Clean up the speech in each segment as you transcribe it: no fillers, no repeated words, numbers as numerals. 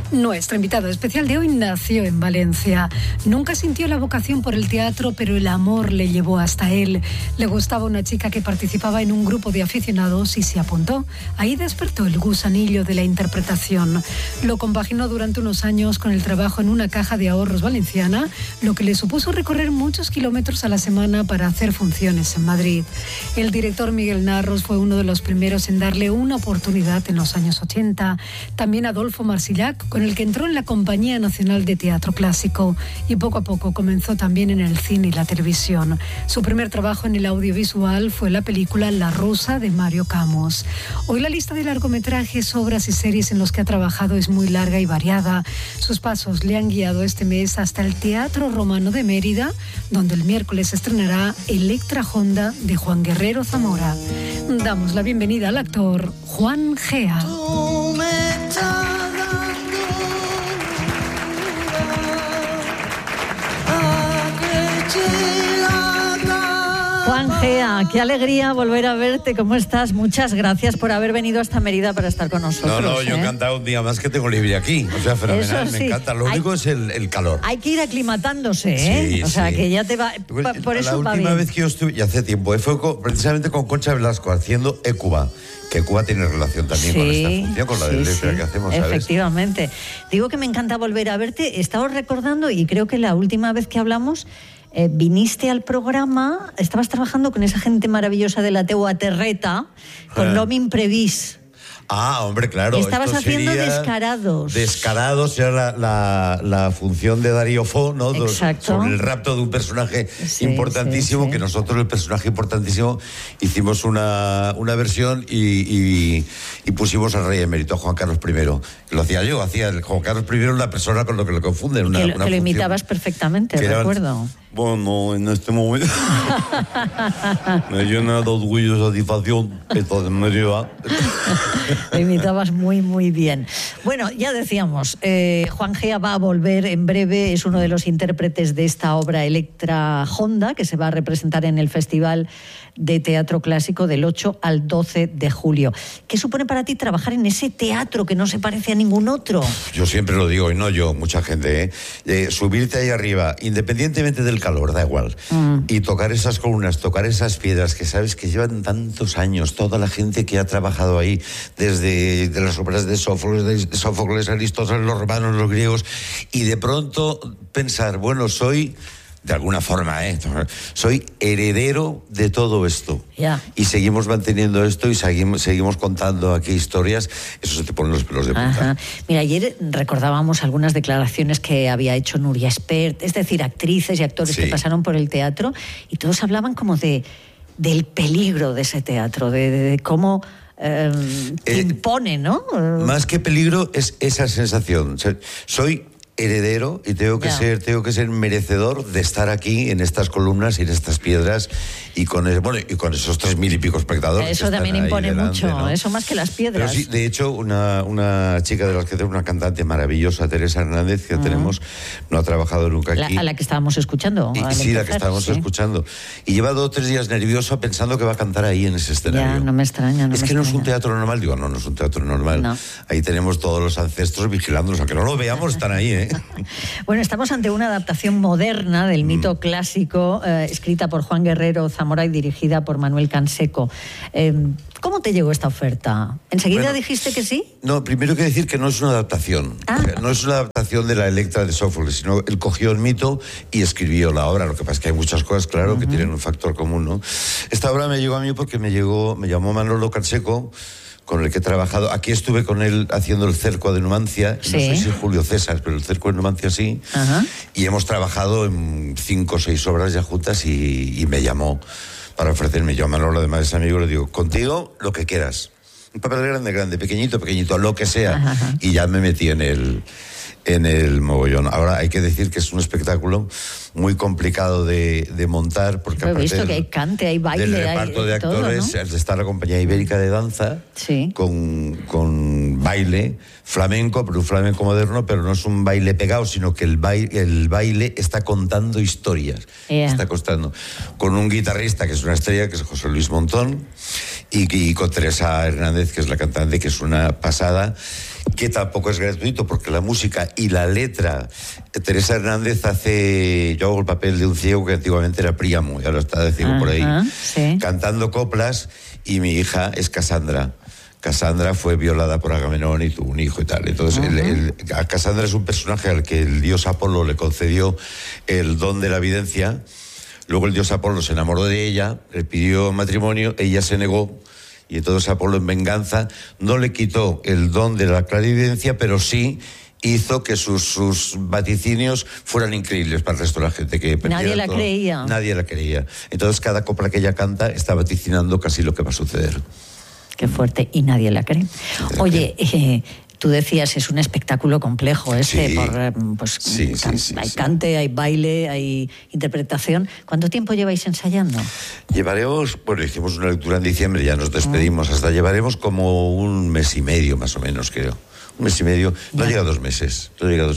Nuestro invitado especial de hoy nació en Valencia. Nunca sintió la vocación por el teatro, pero el amor le llevó hasta él. Le gustaba una chica que participaba en un grupo de aficionados y se apuntó. Ahí despertó el gusanillo de la interpretación. Lo compaginó durante unos años con el trabajo en una caja de ahorros valenciana, lo que le supuso recorrer muchos kilómetros a la semana para hacer funciones en Madrid. El director Miguel Narros fue uno de los primeros en darle una oportunidad en los años 80. También Adolfo Marsillac, con el que entró en la Compañía Nacional de Teatro Clásico, y poco a poco comenzó también en el cine y la televisión. Su primer trabajo en el audiovisual fue la película La Rosa de Mario Camus. Hoy la lista de largometrajes, obras y series en los que ha trabajado es muy larga y variada. Sus pasos le han guiado este mes hasta el Teatro Romano de Mérida, donde el miércoles estrenará Electra Honda de Juan Guerrero Zamora. Damos la bienvenida al actor Juan Gea. Juan Gea, qué alegría volver a verte. ¿Cómo estás? Muchas gracias por haber venido hasta Mérida para estar con nosotros. No, yo encantado un día más que tengo libre aquí. O sea, fenomenal, sí. Me encanta. Lo único es el calor. Hay que ir aclimatándose, ¿eh? Sí, o sea, que ya te va... Por eso la última vez que yo estuve, ya hace tiempo, fue precisamente con Concha Velasco haciendo Ecuba. Que Cuba tiene relación también con esta función, con la de letra que hacemos, ¿sabes? Efectivamente. Digo que me encanta volver a verte. He estado recordando, y creo que la última vez que hablamos, viniste al programa, estabas trabajando con esa gente maravillosa de la Teua Terreta, con L'Homme Imprevist. Ah, hombre, claro. Estabas haciendo Descarados. Descarados era la función de Darío Fo, ¿no? Exacto. Sobre el rapto de un personaje importantísimo, que nosotros, el personaje importantísimo, hicimos una versión y pusimos al rey emérito, a Juan Carlos I. Lo hacía yo, Juan Carlos I era una persona con lo que lo confunden. Que lo imitabas perfectamente, recuerdo. Bueno, en este momento me llena de orgullo y satisfacción esto de Mérida. Lo imitabas muy, muy bien. Bueno, ya decíamos, Juan Gea va a volver en breve, es uno de los intérpretes de esta obra Electra Honda, que se va a representar en el Festival de Teatro Clásico del 8 al 12 de julio. ¿Qué supone para ti trabajar en ese teatro que no se parece a ningún otro? Yo siempre lo digo, y no yo, mucha gente, subirte ahí arriba, independientemente del calor, da igual, y tocar esas columnas, tocar esas piedras que sabes que llevan tantos años, toda la gente que ha trabajado ahí, desde las obras de Sófocles, Aristóteles, los romanos, los griegos, y de pronto pensar, bueno, soy... de alguna forma, soy heredero de todo esto. Yeah. Y seguimos manteniendo esto y seguimos contando aquí historias. Eso se te ponen los pelos de punta. Ajá. Mira, ayer recordábamos algunas declaraciones que había hecho Nuria Espert, es decir, actrices y actores que pasaron por el teatro, y todos hablaban como del peligro de ese teatro, de cómo... te impone, ¿no? Más que peligro es esa sensación. O sea, soy heredero y tengo que ser merecedor de estar aquí en estas columnas y en estas piedras y con esos 3.000 y pico espectadores. Eso también impone delante, mucho, ¿no? Eso más que las piedras. Pero sí, de hecho, una chica de las que tenemos, una cantante maravillosa, Teresa Hernández, que tenemos, no ha trabajado nunca aquí. A la que estábamos escuchando. Sí, la que estábamos escuchando. Y lleva 2 o 3 días nerviosa pensando que va a cantar ahí en ese escenario. Ya, no me extraña. No es un teatro normal. Digo, no es un teatro normal. No. Ahí tenemos todos los ancestros vigilándonos, aunque no lo veamos, están ahí, ¿eh? Bueno, estamos ante una adaptación moderna del mito clásico, escrita por Juan Guerrero Zamora y dirigida por Manuel Canseco. ¿Cómo te llegó esta oferta? ¿Enseguida dijiste que sí? No, primero hay que decir que no es una adaptación. O sea, no es una adaptación de la Electra de Sófocles, sino él cogió el mito y escribió la obra. Lo que pasa es que hay muchas cosas, claro, que tienen un factor común, ¿no? Esta obra me llegó a mí porque me llamó Manolo Canseco, con el que he trabajado. Aquí estuve con él haciendo el Cerco de Numancia. Sí. No sé si Julio César, pero el Cerco de Numancia sí. Ajá. Y hemos trabajado en 5 o 6 obras ya juntas y me llamó para ofrecerme. Yo a Manolo, además es amigo, le digo, contigo lo que quieras. Un papel grande, pequeñito, lo que sea. Ajá. Y ya me metí en el mogollón. Ahora hay que decir que es un espectáculo muy complicado de montar, porque he visto que hay cante, hay baile, del reparto de actores, todo, ¿no? Está la Compañía Ibérica de Danza, con baile flamenco, pero un flamenco moderno, pero no es un baile pegado, sino que el baile está contando historias. Está contando con un guitarrista que es una estrella, que es José Luis Montón, y con Teresa Hernández, que es la cantante, que es una pasada. que tampoco es gratuito, porque la música y la letra, Teresa Hernández yo hago el papel de un ciego que antiguamente era Príamo, y ahora está de ciego por ahí, sí, cantando coplas, y mi hija es Casandra. Casandra fue violada por Agamenón y tuvo un hijo y tal. Entonces, Casandra es un personaje al que el dios Apolo le concedió el don de la evidencia. Luego el dios Apolo se enamoró de ella, le pidió matrimonio, ella se negó, y entonces Apolo, en venganza, no le quitó el don de la clarividencia, pero sí hizo que sus vaticinios fueran increíbles para el resto de la gente. Que nadie la creía. Nadie la creía. Entonces, cada copla que ella canta está vaticinando casi lo que va a suceder. Qué fuerte, y nadie la cree. Oye, tú decías, es un espectáculo complejo Sí. Hay cante, hay baile, hay interpretación. ¿Cuánto tiempo lleváis ensayando? Hicimos una lectura en diciembre, ya nos despedimos, hasta llevaremos como 1 mes y medio, más o menos, creo. 1 mes y medio, no llega a 2 meses,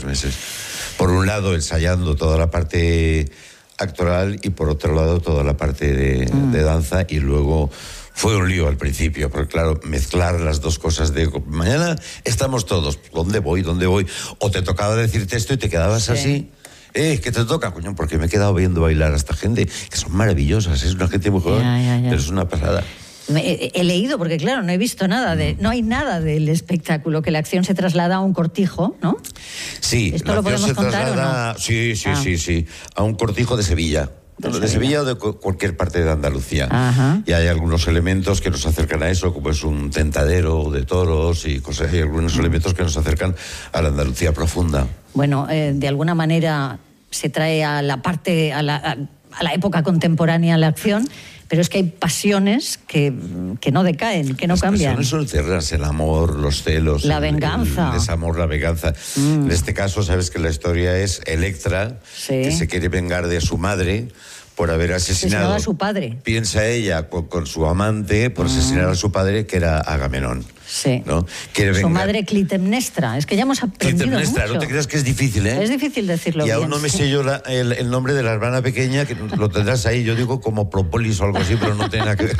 Por un lado, ensayando toda la parte actoral, y por otro lado, toda la parte de danza, y luego... Fue un lío al principio, porque claro, mezclar las dos cosas de mañana estamos todos, ¿dónde voy? O te tocaba decirte esto y te quedabas así. ¿Qué te toca, coño? Porque me he quedado viendo bailar a esta gente, que son maravillosas, es una gente muy joven, pero es una pasada. He leído, porque claro, no he visto nada no hay nada del espectáculo, que la acción se traslada a un cortijo, ¿no? Sí. ¿Esto lo podemos contar o no? Sí, a un cortijo de Sevilla. De Sevilla o de cualquier parte de Andalucía. Ajá. Y hay algunos elementos que nos acercan a eso, como es un tentadero de toros y cosas. Hay algunos elementos que nos acercan a la Andalucía profunda. Bueno, de alguna manera se trae a la parte, a la época contemporánea la acción, pero es que hay pasiones que no decaen, que no cambian. Las pasiones son eternas, el amor, los celos, la venganza. El desamor, la venganza. En este caso, sabes que la historia es Electra, que se quiere vengar de su madre por haber asesinado a su padre. Piensa ella con su amante por asesinar a su padre, que era Agamenón. Sí. ¿No? Su madre Clitemnestra. Es que ya hemos aprendido Clitemnestra, mucho. No te creas que es difícil, ¿eh? Es difícil decirlo bien. Y aún no me sé yo el nombre de la hermana pequeña, que lo tendrás ahí. Yo digo como Propolis o algo así, pero no tiene nada que ver.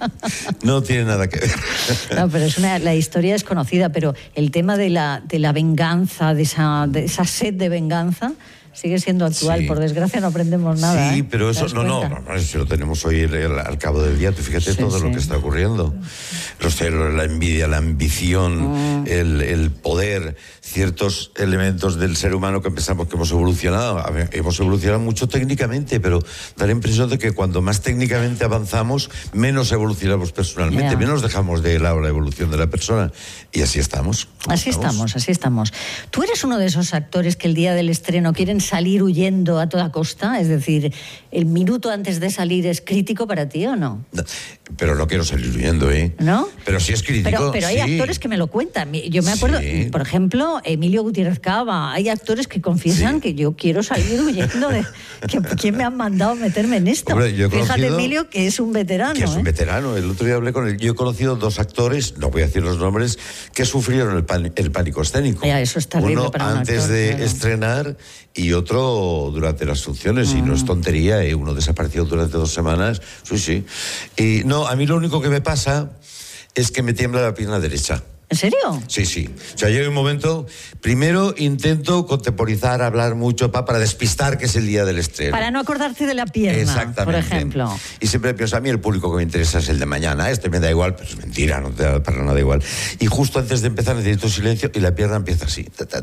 No tiene nada que ver. No, pero la historia es conocida, pero el tema de la venganza, de esa sed de venganza, sigue siendo actual. Por desgracia no aprendemos nada. Sí, pero eso eso lo tenemos hoy al cabo del día. Tú fíjate todo lo que está ocurriendo. Los celos, la envidia, la ambición, el poder, ciertos elementos del ser humano que pensamos que hemos evolucionado. Hemos evolucionado mucho técnicamente, pero da la impresión de que cuando más técnicamente avanzamos, menos evolucionamos personalmente, menos dejamos de lado la evolución de la persona. Y así estamos. Así estamos. ¿Tú eres uno de esos actores que el día del estreno quieren salir huyendo a toda costa? Es decir, ¿el minuto antes de salir es crítico para ti o no? No, pero no quiero salir huyendo, ¿eh? ¿No? Pero sí es crítico. Pero hay actores que me lo cuentan. Yo me acuerdo, por ejemplo, Emilio Gutiérrez Cava. Hay actores que confiesan que yo quiero salir huyendo de... ¿Quién me ha mandado meterme en esto? Hombre, Fíjate, Emilio, que es un veterano. Que es un veterano. El otro día hablé con él. Yo he conocido 2 actores, no voy a decir los nombres, que sufrieron el pánico escénico. Ya, eso es terrible. Uno para un antes actor, de estrenar y otro durante las funciones. Y no es tontería, uno desapareció durante 2 semanas. Sí. Y no, a mí lo único que me pasa es que me tiembla la pierna derecha. ¿En serio? Sí. O sea, llega un momento, primero intento contemporizar, hablar mucho para despistar que es el día del estreno. Para no acordarte de la pierna, exactamente, por ejemplo. Y siempre pienso, a mí el público que me interesa es el de mañana, me da igual, pero es mentira, no te da para nada igual. Y justo antes de empezar necesito silencio y la pierna empieza así,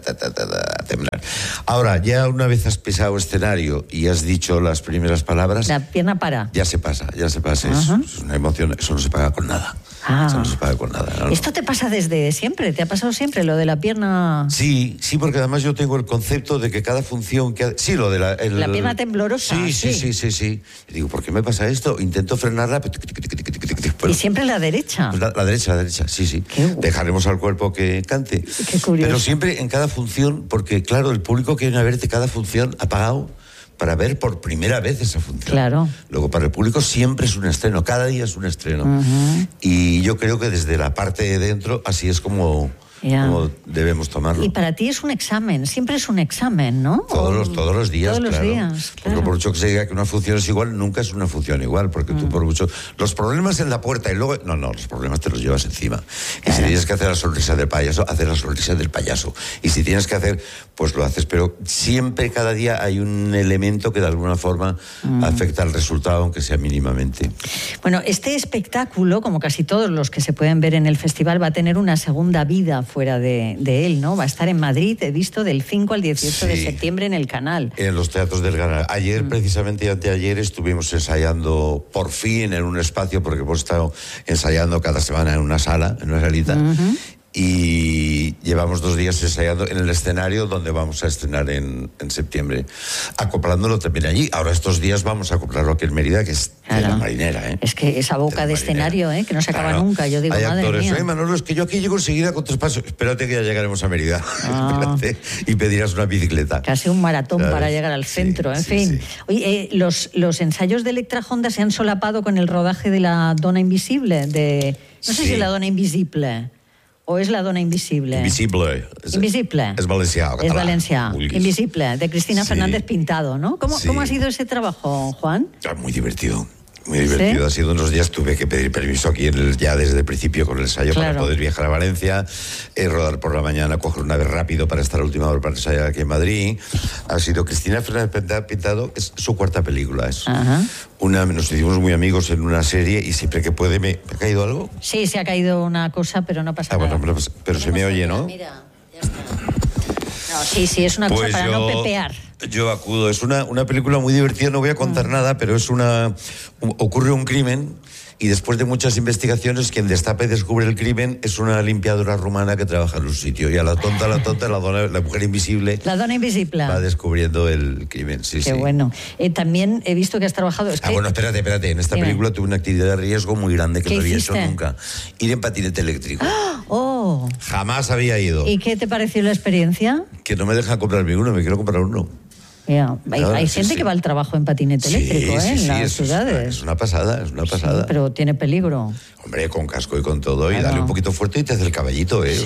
a temblar. Ahora, ya una vez has pisado escenario y has dicho las primeras palabras... La pierna para. Ya se pasa. Es una emoción, eso no se paga con nada. Eso no se paga con nada. No. ¿Esto te pasa desde siempre? ¿Te ha pasado siempre lo de la pierna? Sí, porque además yo tengo el concepto de que cada función... Sí, lo de la pierna temblorosa. Sí. Y digo, ¿por qué me pasa esto? Intento frenarla... ¿Y siempre la derecha? Pues la derecha, sí. Dejaremos al cuerpo que cante. Qué curioso. Pero siempre en cada función, porque claro, el público que viene a verte cada función ha pagado para ver por primera vez esa función. Claro. Luego, para el público siempre es un estreno, cada día es un estreno. Y yo creo que desde la parte de dentro, así es como como debemos tomarlo. Y para ti es un examen, siempre es un examen, ¿no? Todos los días, todos los claro. días, claro. Porque por mucho que se diga que una función es igual, nunca es una función igual, porque tú por mucho... Los problemas en la puerta y luego... No, los problemas te los llevas encima. Y si tienes que hacer la sonrisa del payaso, haces la sonrisa del payaso. Y si tienes que hacer, pues lo haces. Pero siempre, cada día, hay un elemento que de alguna forma afecta al resultado, aunque sea mínimamente. Bueno, este espectáculo, como casi todos los que se pueden ver en el festival, va a tener una segunda vida fuera de él, ¿no? Va a estar en Madrid, he visto, del 5 al 18 de septiembre en el Canal. En los teatros del Canal. Ayer, precisamente, y anteayer, estuvimos ensayando por fin en un espacio, porque hemos estado ensayando cada semana en una sala, en una salita, y llevamos 2 días ensayando en el escenario donde vamos a estrenar en septiembre, acoplándolo también allí. Ahora estos días vamos a acoplarlo aquí en Mérida, que es de la marinera, ¿eh? Es que esa boca de escenario, que no se acaba nunca. Yo digo, hay madre actores, mía. Manolo, es que yo aquí llego enseguida con 3 pasos. Espérate que ya llegaremos a Mérida. Espérate, y pedirás una bicicleta. Casi un maratón, ¿sabes? Para llegar al centro, en fin. Sí. Oye, los ensayos de Electra Honda se han solapado con el rodaje de La Dona Invisible, no sé si es La Dona Invisible o es La Dona Invisible. Invisible. Es valencià. Es valencià. Invisible, de Cristina Fernández Pintado, ¿no? ¿Cómo ha sido ese trabajo, Juan? Muy divertido. Muy divertido. ¿Sí? Ha sido unos días, tuve que pedir permiso aquí ya desde el principio con el ensayo para poder viajar a Valencia, rodar por la mañana, coger una vez rápido para estar a última hora para ensayar aquí en Madrid. Ha sido Cristina Fernández Pintado, es su 4ª película. Nos hicimos muy amigos en una serie y siempre que puede ¿me ha caído algo? Sí, se ha caído una cosa, pero no pasa nada. Bueno, pero se me oye, ¿no? Mira, ya está. No, sí, es una cosa para no pepear. Yo acudo. Es una película muy divertida, no voy a contar nada, pero ocurre un crimen y después de muchas investigaciones quien destapa y descubre el crimen es una limpiadora rumana que trabaja en un sitio y a la tonta, la mujer invisible... La Dona Invisible. Va descubriendo el crimen, Qué bueno. También he visto que has trabajado... Bueno, espérate. En esta película tuve una actividad de riesgo muy grande que no había hecho nunca. Ir en patinete eléctrico. ¡Oh! Jamás había ido. ¿Y qué te pareció la experiencia? Que no me dejan comprarme uno, me quiero comprar uno. Hay gente que va al trabajo en patinete eléctrico, en las ciudades. Es una pasada. Pero tiene peligro. Hombre, con casco y con todo, y dale un poquito fuerte y te hace el caballito, ¿eh?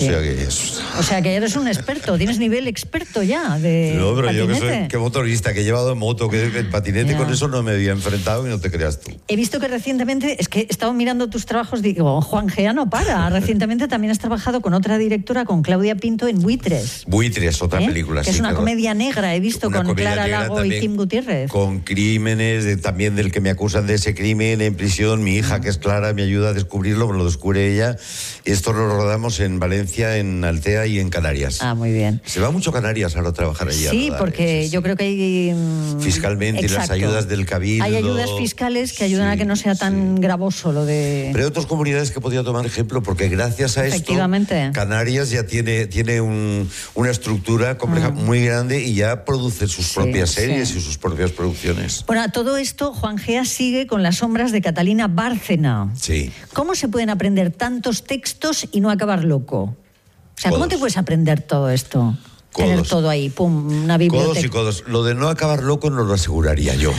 O sea que eres un experto, tienes nivel experto ya de No, pero patinete. Yo que soy motorista, que he llevado en moto, que el patinete, con eso no me había enfrentado y no te creas tú. He visto que recientemente, es que he estado mirando tus trabajos, digo, Juan Gea no para. Recientemente también has trabajado con otra directora, con Claudia Pinto, en Buitres. Buitres, otra película, que es una comedia negra, he visto, con Clara Lago y Kim Gutiérrez. Con crímenes, también del que me acusan de ese crimen en prisión. Mi hija, que es Clara, me ayuda a descubrirlo, lo descubre ella. Esto lo rodamos en Valencia, en Altea y en Canarias. Muy bien. Se va mucho a Canarias ahora a trabajar allí. Sí, porque yo creo que hay... fiscalmente, y las ayudas del Cabildo. Hay ayudas fiscales que ayudan a que no sea tan gravoso lo de... Pero hay otras comunidades que podría tomar ejemplo, porque gracias a esto, Canarias ya tiene una estructura compleja muy grande y ya produce sus propias series y sus propias producciones. Bueno, a todo esto, Juan Gea sigue con Las sombras de Catalina Bárcena. Sí. ¿Cómo se pueden aprender tantos textos y no acabar loco? O sea, ¿cómo te puedes aprender todo esto? Tener todo ahí, pum, una biblioteca. Codos. Lo de no acabar loco no lo aseguraría yo.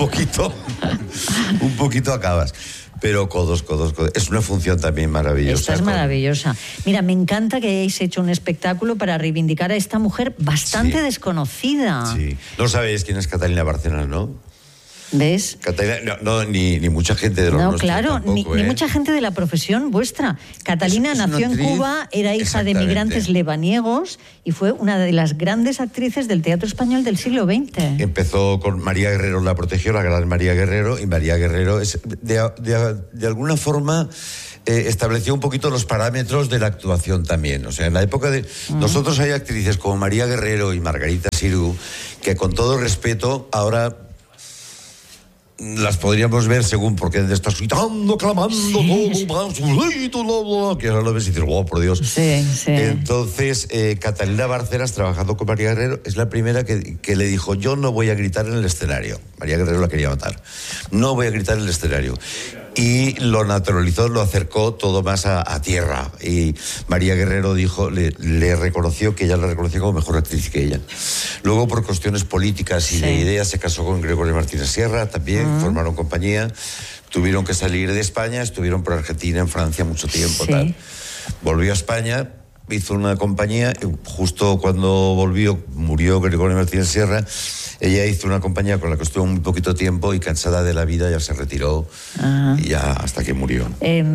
Un poquito acabas. Pero codos. Es una función también maravillosa. Esta es maravillosa. Mira, me encanta que hayáis hecho un espectáculo para reivindicar a esta mujer bastante desconocida. Sí. No sabéis quién es Catalina Bárcena, ¿no? ¿Ves? Catalina, ni mucha gente de los nuestros tampoco, ni mucha gente de la profesión vuestra. Catalina nació en Cuba, era hija de migrantes lebaniegos y fue una de las grandes actrices del teatro español del siglo XX. Empezó con María Guerrero, la protegió, la gran María Guerrero, y María Guerrero es de alguna forma... estableció un poquito los parámetros de la actuación también. O sea, en la época de... Nosotros hay actrices como María Guerrero y Margarita Xirgu que, con todo respeto, ahora las podríamos ver según, porque estás gritando, clamando, todo, que ahora lo ves y dices, oh, por Dios. Sí. Entonces, Catalina Bárcenas, trabajando con María Guerrero, es la primera que le dijo, yo no voy a gritar en el escenario. María Guerrero la quería matar. No voy a gritar en el escenario. Y lo naturalizó, lo acercó todo más a tierra. Y María Guerrero le reconoció, que ella la reconoció como mejor actriz que ella. Luego, por cuestiones políticas y de ideas, se casó con Gregorio Martínez Sierra, también formaron compañía. Tuvieron que salir de España, estuvieron por Argentina, en Francia mucho tiempo. Tal. Volvió a España hizo una compañía, justo cuando murió Gregorio Martínez Sierra, ella hizo una compañía con la que estuvo muy poquito tiempo y cansada de la vida ya se retiró y ya hasta que murió.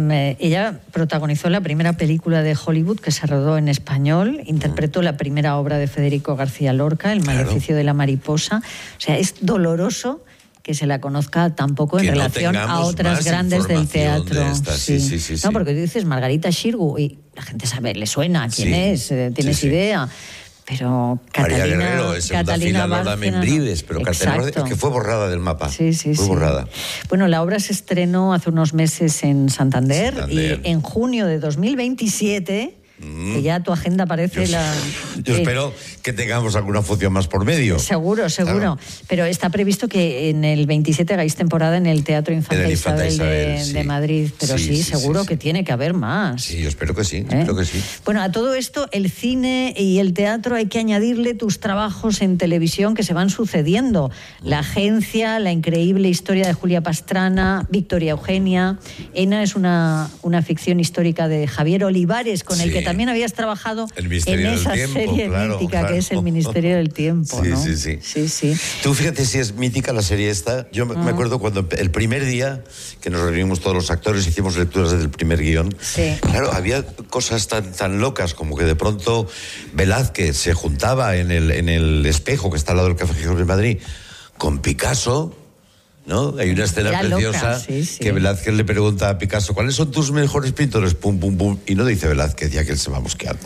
Ella protagonizó la primera película de Hollywood que se rodó en español, interpretó la primera obra de Federico García Lorca, El maleficio de la mariposa. O sea, es doloroso que se la conozca tampoco en relación a otras grandes del teatro. Sí. No, porque tú dices Margarita Xirgu y la gente sabe, le suena quién es, tienes idea. Pero María Guerrero, es segunda fila Laura Membrives, pero Catalina es que fue borrada del mapa. Fue borrada. Bueno, la obra se estrenó hace unos meses en Santander. Y en junio de 2027... que ya tu agenda parece yo espero que tengamos alguna función más por medio. Seguro. Claro. Pero está previsto que en el 27 hagáis temporada en el Teatro Infanta Isabel de Madrid. Pero seguro que tiene que haber más. Sí, yo espero que sí, espero que sí. Bueno, a todo esto, el cine y el teatro hay que añadirle tus trabajos en televisión que se van sucediendo. La Agencia, La increíble historia de Julia Pastrana, Victoria Eugenia. Ena es una ficción histórica de Javier Olivares, con el que también habías trabajado en esa serie mítica que es El Ministerio del Tiempo, ¿no? Sí. Tú fíjate si es mítica la serie esta. Yo me acuerdo cuando el primer día que nos reunimos todos los actores, hicimos lecturas del primer guión. Sí. Claro, había cosas tan locas como que de pronto Velázquez se juntaba en el espejo que está al lado del Café Gijón de Madrid con Picasso, ¿no? Hay una escena preciosa que Velázquez le pregunta a Picasso, ¿cuáles son tus mejores pintores? Pum, pum, pum. Y no dice Velázquez, ya que él se va mosqueando.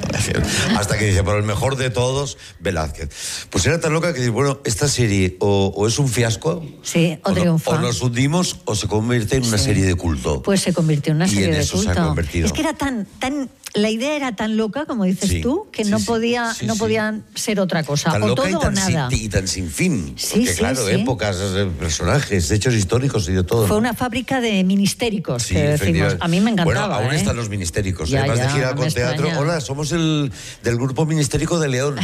Hasta que dice, pero el mejor de todos, Velázquez. Pues era tan loca que dice, bueno, esta serie o es un fiasco, o triunfa. O nos hundimos o se convierte en una serie de culto. Pues se convirtió en una serie de culto. Y en eso se ha convertido. Es que era tan la idea era tan loca, como dices tú, que no podían ser otra cosa. Tan o loca todo o nada. Y tan sin fin. Porque claro, épocas, personajes, hechos históricos y de todo. Fue una fábrica de ministéricos, que decimos. A mí me encantaba. Bueno, aún están los ministéricos. Además de girar con teatro. Hola, somos del grupo ministérico de León.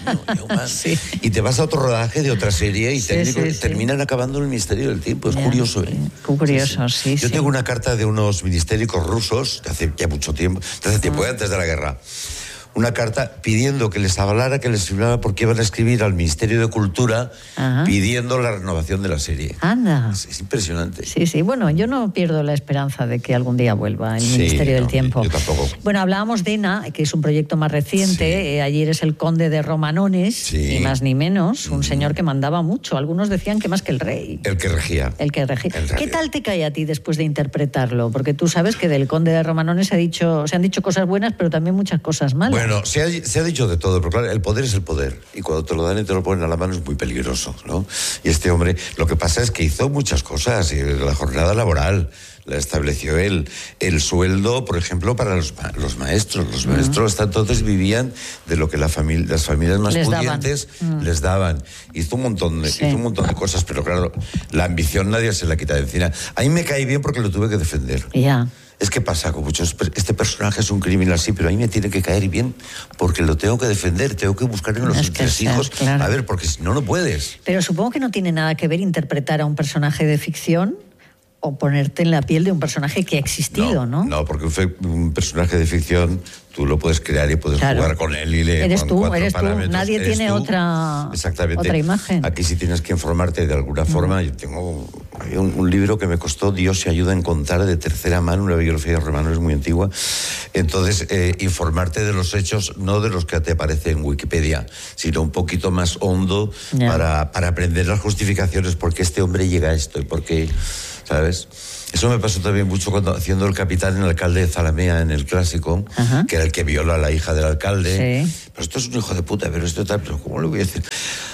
Y te vas a otro rodaje de otra serie y terminan acabando en el Ministerio del Tiempo. Es curioso, ¿eh? Curioso, sí. Yo tengo una carta de unos ministéricos rusos de hace ya mucho tiempo, antes de la guerra. Una carta pidiendo que les hablara, que les firmara, porque iban a escribir al Ministerio de Cultura pidiendo la renovación de la serie. Anda. Es impresionante. Sí. Bueno, yo no pierdo la esperanza de que algún día vuelva el Ministerio del Tiempo. Yo tampoco. Bueno, hablábamos de ENA, que es un proyecto más reciente. Ayer es el conde de Romanones, ni más ni menos. Un señor que mandaba mucho. Algunos decían que más que el rey. El que regía. ¿Qué tal te cae a ti después de interpretarlo? Porque tú sabes que del conde de Romanones se han dicho cosas buenas, pero también muchas cosas malas. Bueno, se ha dicho de todo, pero claro, el poder es el poder. Y cuando te lo dan y te lo ponen a la mano es muy peligroso, ¿no? Y este hombre, lo que pasa es que hizo muchas cosas. La jornada laboral la estableció él. El sueldo, por ejemplo, para los maestros. Los maestros hasta entonces vivían de lo que las familias más pudientes les daban. Hizo un montón de cosas, pero claro, la ambición nadie se la quita de encima. A mí me cae bien porque lo tuve que defender. Ya. Es que pasa con muchos. Este personaje es un criminal, sí, pero a mí me tiene que caer bien porque lo tengo que defender, tengo que buscar en los entresijos. Claro. A ver, porque si no, no puedes. Pero supongo que no tiene nada que ver interpretar a un personaje de ficción o ponerte en la piel de un personaje que ha existido, ¿no? No, porque un personaje de ficción tú lo puedes crear y puedes jugar con él y eres tú. Nadie tiene otra imagen. Aquí sí tienes que informarte de alguna forma. Yo tengo un libro que me costó Dios se ayuda a encontrar de tercera mano, una biografía de Romano, es muy antigua. Entonces, informarte de los hechos, no de los que te aparecen en Wikipedia, sino un poquito más hondo para aprender las justificaciones por qué este hombre llega a esto y por qué, ¿sabes? Eso me pasó también mucho cuando haciendo el capitán en el alcalde de Zalamea en el clásico, que era el que viola a la hija del alcalde. Pero esto es un hijo de puta, pero esto tal, pero ¿cómo le voy a decir?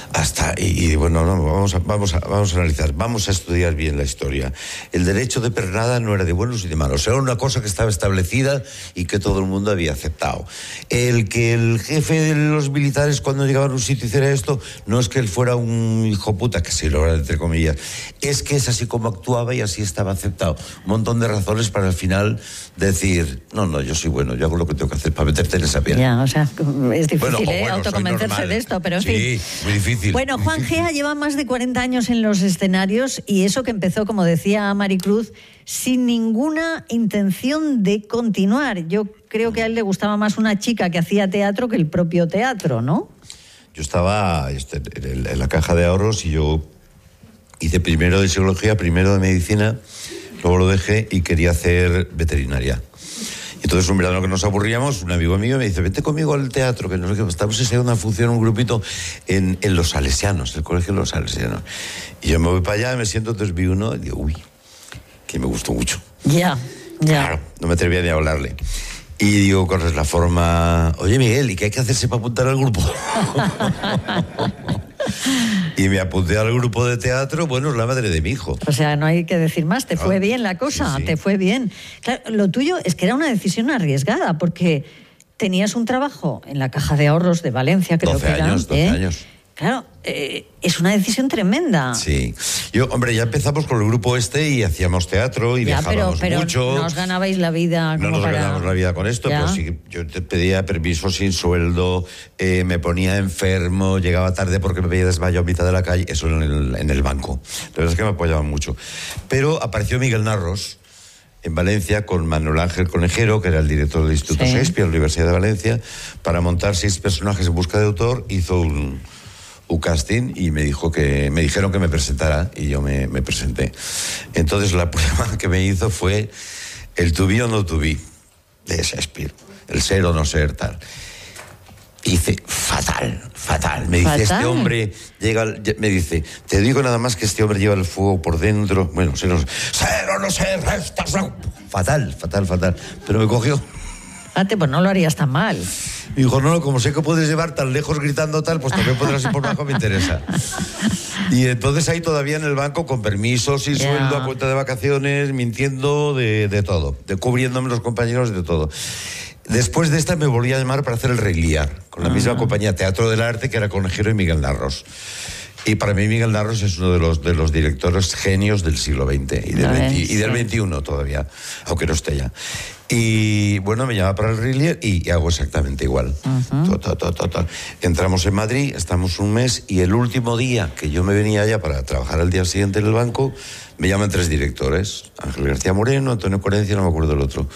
Bueno, vamos a analizar, vamos a estudiar bien la historia. El derecho de pernada no era de buenos y de malos, era una cosa que estaba establecida y que todo el mundo había aceptado. El que el jefe de los militares cuando llegaban a un sitio hiciera esto, no es que él fuera un hijo puta, que sí lo era entre comillas, es que es así como actuaba y así estaba aceptado. Un montón de razones para al final decir, no, yo soy bueno, yo hago lo que tengo que hacer para meterte en esa piel. Ya, o sea, es difícil autoconvencerse de esto, pero en fin. Sí, muy difícil. difícil. Bueno, Juan Gea lleva más de 40 años en los escenarios y eso que empezó, como decía Maricruz, sin ninguna intención de continuar. Yo creo que a él le gustaba más una chica que hacía teatro que el propio teatro, ¿no? Yo estaba en la caja de ahorros y yo hice primero de psicología, primero de medicina, luego lo dejé y quería hacer veterinaria. Entonces, un verano que nos aburríamos, un amigo mío me dice, vete conmigo al teatro, que no sé qué, estamos ensayando una función, un grupito en Los Salesianos, el colegio de Los Salesianos. Y yo me voy para allá, me siento, entonces vi uno y digo, uy, que me gustó mucho. Ya. Claro, no me atrevía ni a hablarle. Y digo, corres la forma, oye Miguel, ¿y qué hay que hacerse para apuntar al grupo? Y me apunté al grupo de teatro, bueno, es la madre de mi hijo. O sea, no hay que decir más, te fue bien la cosa, sí. Te fue bien. Claro, lo tuyo es que era una decisión arriesgada, porque tenías un trabajo en la Caja de Ahorros de Valencia, creo que era. 12 años. Claro, es una decisión tremenda. Sí. Yo, hombre, ya empezamos con el grupo y hacíamos teatro y viajábamos pero mucho. No os ganabais la vida. No nos ganábamos la vida con esto, pero sí, yo te pedía permiso sin sueldo, me ponía enfermo, llegaba tarde porque me veía desmayado a mitad de la calle, eso en el banco. La verdad es que me apoyaban mucho. Pero apareció Miguel Narros en Valencia con Manuel Ángel Conejero, que era el director del Instituto Shakespeare de la Universidad de Valencia, para montar 6 personajes en busca de autor. Hizo un casting y me dijeron que me presentara y yo me presenté. Entonces la prueba que me hizo fue el to be o no to be de Shakespeare, el ser o no ser, tal. Hice fatal. Me dice, este hombre me dice, te digo nada más que este hombre lleva el fuego por dentro. Bueno, ser o no ser, fatal. Pero me cogió. Pues no lo harías tan mal. Me dijo, no, como sé que puedes llevar tan lejos gritando tal, pues también podrás ir por bajo, me interesa. Y entonces ahí todavía en el banco, con permiso, sin sueldo, a cuenta de vacaciones, mintiendo de todo, cubriéndome los compañeros de todo. Después de esta me volví a llamar para hacer el Rey Lear, con la misma compañía Teatro del Arte, que era Conejero y Miguel Narros. Y para mí Miguel Narros es uno de los directores genios del siglo XX y del XXI todavía, aunque no esté ya. Y bueno, me llama para el Rey Lear y hago exactamente igual. Total. Entramos en Madrid, estamos un mes y el último día que yo me venía allá para trabajar al día siguiente en el banco, me llaman 3 directores. Ángel García Moreno, Antonio Corencia, no me acuerdo el otro.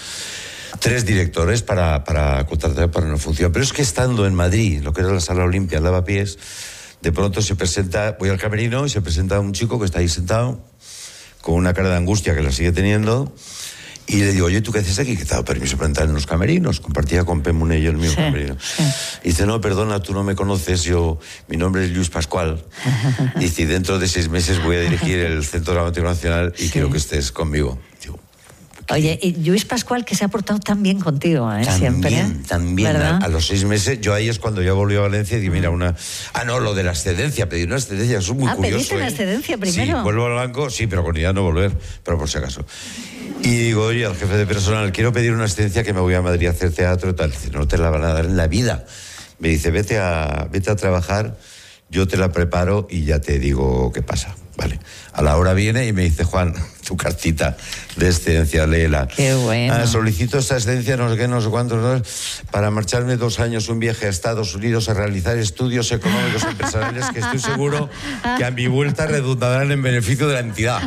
3 directores para contratar para una función. Pero es que estando en Madrid, lo que era la Sala Olimpia, el Lavapiés, de pronto se presenta, voy al camerino y se presenta un chico que está ahí sentado con una cara de angustia que la sigue teniendo. Y le digo, oye, ¿tú qué haces aquí? Que te ha dado permiso para entrar en los camerinos. Compartía con Pemune y yo el mismo camerino. Y dice, no, perdona, tú no me conoces, mi nombre es Lluís Pascual. Dice, dentro de 6 meses voy a dirigir el Centro Dramático Nacional y quiero que estés conmigo. Digo, oye, y Lluís Pascual, que se ha portado tan bien contigo, siempre. También. A los 6 meses, yo ahí es cuando ya volví a Valencia y dije, mira, lo de la excedencia, pedí una excedencia, eso es muy curioso. ¿Pediste la excedencia primero? Sí, vuelvo al banco, sí, pero con idea de no volver, pero por si acaso. Y digo, oye, al jefe de personal, quiero pedir una excedencia que me voy a Madrid a hacer teatro y tal. Dice, no te la van a dar en la vida. Me dice, vete a trabajar, yo te la preparo y ya te digo qué pasa. Vale. A la hora viene y me dice, Juan, tu cartita de excedencia, léela. Qué bueno. Solicito esta excedencia, no sé qué, no sé cuántos, ¿no? Para marcharme 2 años un viaje a Estados Unidos a realizar estudios económicos empresariales que estoy seguro que a mi vuelta redundarán en beneficio de la entidad.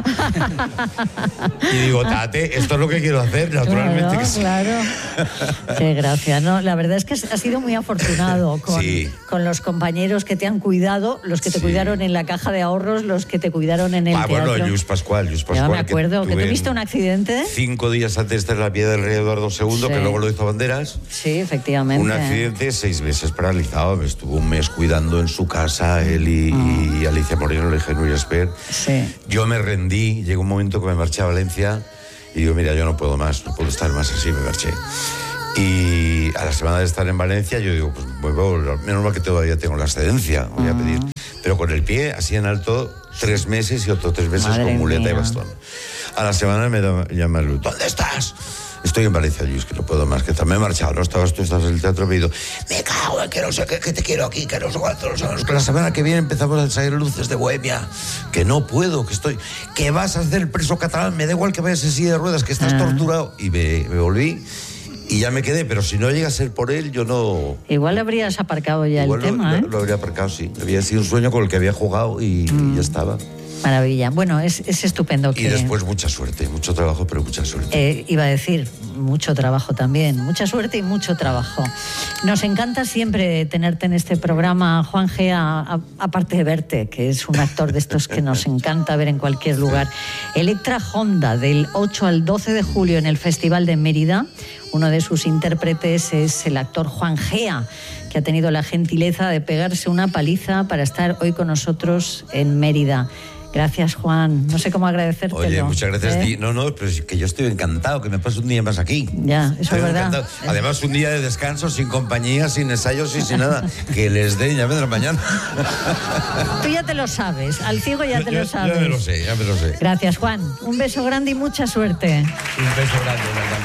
Y digo, Tate, esto es lo que quiero hacer, naturalmente. Claro. Qué gracia, ¿no? La verdad es que has sido muy afortunado con los compañeros que te han cuidado, los que te cuidaron en la Caja de Ahorros, los que te cuidaron en el teatro. Bueno, Lluís Pascual. Yo me acuerdo que tuviste un accidente. 5 días antes de la piedra del rey Eduardo II, que luego lo hizo Banderas. Sí, efectivamente. Un accidente, 6 meses paralizado. Me estuvo un mes cuidando en su casa, él y Alicia Moreno, le dije, no Esper. Sí. Yo me rendí, llegó un momento que me marché a Valencia y digo, mira, yo no puedo más, no puedo estar más así, me marché. Y a la semana de estar en Valencia, yo digo, pues menos mal que todavía tengo la excedencia, voy a pedir. Pero con el pie, así en alto, 3 meses y otros 3 meses con muleta y bastón. A la semana me llama Luis, ¿dónde estás? Estoy en Valencia, Luis, que no puedo más, que también me he marchado, ¿no? Estabas en el teatro, me he ido, me cago en que no sé qué, que te quiero aquí, que no sé cuántos años, que la semana que viene empezamos a ensayar Luces de Bohemia, que no puedo, que vas a hacer el preso catalán, me da igual que vayas en silla de ruedas, que estás torturado. Y me volví y ya me quedé, pero si no llega a ser por él, yo no... Igual habrías aparcado ya Igual el tema, ¿eh? Lo habría aparcado, sí. Había sido un sueño con el que había jugado y ya estaba. Maravilla. Bueno, es estupendo que... Y después mucha suerte, mucho trabajo, pero mucha suerte. Iba a decir, mucho trabajo también. Mucha suerte y mucho trabajo. Nos encanta siempre tenerte en este programa, Juan Gea, aparte de verte, que es un actor de estos que nos encanta ver en cualquier lugar. Electra Honda, del 8 al 12 de julio en el Festival de Mérida. Uno de sus intérpretes es el actor Juan Gea, que ha tenido la gentileza de pegarse una paliza para estar hoy con nosotros en Mérida. Gracias, Juan. No sé cómo agradecértelo. Oye, muchas gracias. No, pero es que yo estoy encantado que me pase un día más aquí. Ya, eso es verdad. Encantado. Además, un día de descanso, sin compañía, sin ensayos y sin nada. Que les den, ya vendrá mañana. Tú ya te lo sabes. Al ciego ya te lo sabes. Ya me lo sé. Gracias, Juan. Un beso grande y mucha suerte. Un beso grande, verdad.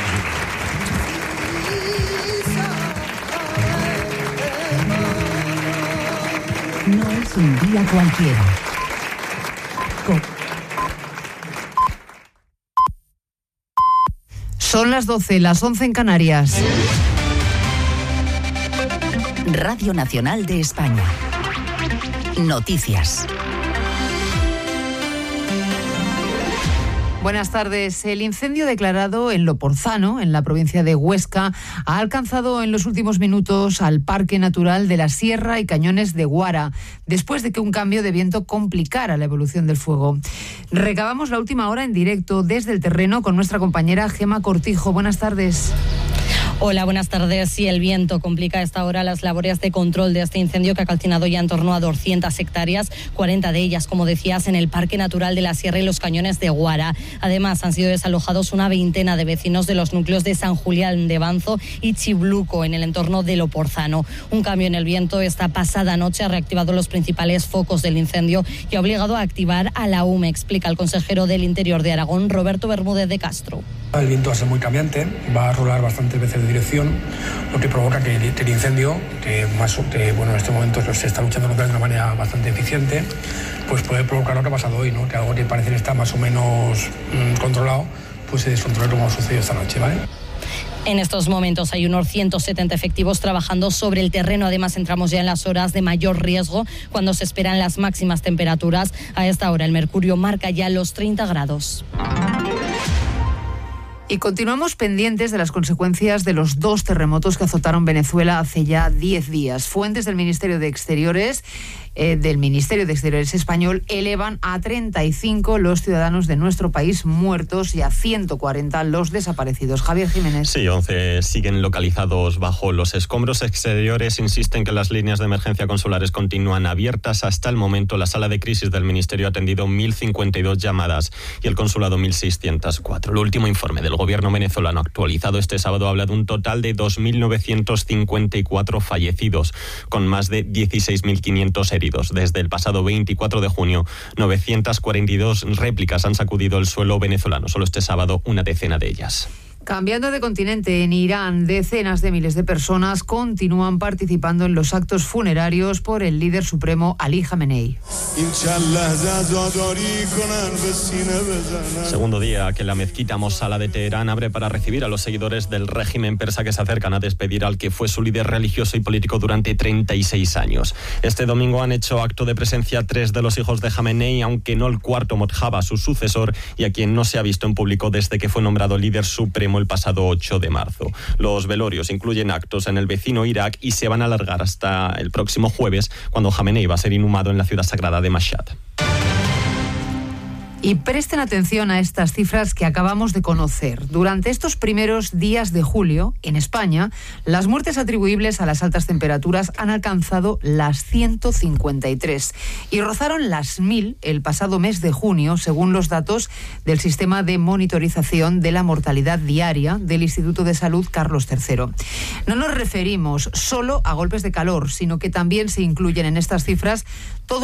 No es un día cualquiera. Son las 12, las 11 en Canarias. Radio Nacional de España. Noticias. Buenas tardes. El incendio declarado en Loporzano, en la provincia de Huesca, ha alcanzado en los últimos minutos al Parque Natural de la Sierra y Cañones de Guara, después de que un cambio de viento complicara la evolución del fuego. Recabamos la última hora en directo desde el terreno con nuestra compañera Gema Cortijo. Buenas tardes. Hola, buenas tardes. Sí, el viento complica a esta hora las labores de control de este incendio que ha calcinado ya en torno a 200 hectáreas, 40 de ellas, como decías, en el Parque Natural de la Sierra y los Cañones de Guara. Además, han sido desalojados una veintena de vecinos de los núcleos de San Julián de Banzo y Chibluco, en el entorno de Loporzano. Un cambio en el viento esta pasada noche ha reactivado los principales focos del incendio y ha obligado a activar a la UME, explica el consejero del Interior de Aragón, Roberto Bermúdez de Castro. El viento va a ser muy cambiante, va a rolar bastantes veces de dirección, lo que provoca que el incendio, que en este momento se está luchando contra él de una manera bastante eficiente, pues puede provocar lo que ha pasado hoy, ¿no? Que algo que parece que está más o menos controlado, pues se descontrola como ha sucedido esta noche, ¿vale? En estos momentos hay unos 170 efectivos trabajando sobre el terreno. Además, entramos ya en las horas de mayor riesgo, cuando se esperan las máximas temperaturas. A esta hora el mercurio marca ya los 30 grados. Y continuamos pendientes de las consecuencias de los 2 terremotos que azotaron Venezuela hace ya 10 días. Fuentes del Ministerio de Exteriores español elevan a 35 los ciudadanos de nuestro país muertos y a 140 los desaparecidos. Javier Jiménez. Sí, 11 siguen localizados bajo los escombros. Exteriores insisten que las líneas de emergencia consulares continúan abiertas. Hasta el momento, la sala de crisis del Ministerio ha atendido 1.052 llamadas y el consulado 1.604. El último informe del gobierno venezolano actualizado este sábado habla de un total de 2.954 fallecidos, con más de 16.500 heridos. Desde el pasado 24 de junio, 942 réplicas han sacudido el suelo venezolano. Solo este sábado, una decena de ellas. Cambiando de continente, en Irán, decenas de miles de personas continúan participando en los actos funerarios por el líder supremo Ali Jamenei. Segundo día que la mezquita Mosala de Teherán abre para recibir a los seguidores del régimen persa que se acercan a despedir al que fue su líder religioso y político durante 36 años. Este domingo han hecho acto de presencia 3 de los hijos de Jamenei, aunque no el cuarto, Mojtaba, su sucesor, y a quien no se ha visto en público desde que fue nombrado líder supremo el pasado 8 de marzo. Los velorios incluyen actos en el vecino Irak y se van a alargar hasta el próximo jueves, cuando Jamenei va a ser inhumado en la ciudad sagrada de Mashhad. Y presten atención a estas cifras que acabamos de conocer. Durante estos primeros días de julio, en España, las muertes atribuibles a las altas temperaturas han alcanzado las 153 y rozaron las 1.000 el pasado mes de junio, según los datos del sistema de monitorización de la mortalidad diaria del Instituto de Salud Carlos III. No nos referimos solo a golpes de calor, sino que también se incluyen en estas cifras todos